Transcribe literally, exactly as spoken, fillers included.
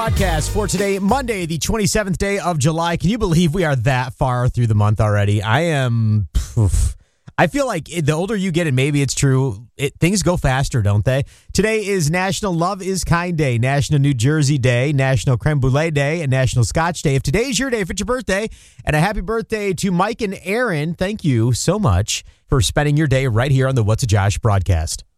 Podcast for today, Monday, the twenty-seventh day of July. Can you believe we are that far through the month already? I am... Oof. I feel like the older you get, and maybe it's true, it, things go faster, don't they? Today is National Love is Kind Day, National New Jersey Day, National Creme Brulee Day, and National Scotch Day. If today's your day, if it's your birthday, and a happy birthday to Mike and Aaron, thank you so much for spending your day right here on the What's a Josh broadcast.